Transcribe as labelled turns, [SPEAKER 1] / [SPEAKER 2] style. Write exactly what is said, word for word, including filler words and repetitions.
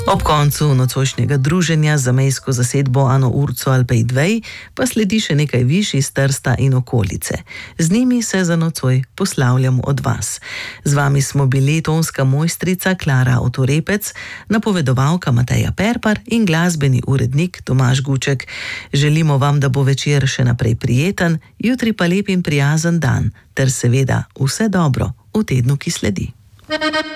[SPEAKER 1] Ob koncu nocojšnjega druženja z zamejsko zasedbo Ano Urco Alpeidvej pa sledi še nekaj višji iz Trsta in okolice. Z njimi se za nocoj poslavljamo od vas. Z vami smo bili tonska mojstrica Klara Otorepec, napovedovalka Mateja Perpar in glasbeni urednik Tomaž Guček. Želimo vam, da bo večer še naprej prijeten, jutri pa lep in prijazen dan, ter seveda vse dobro v tednu, ki sledi.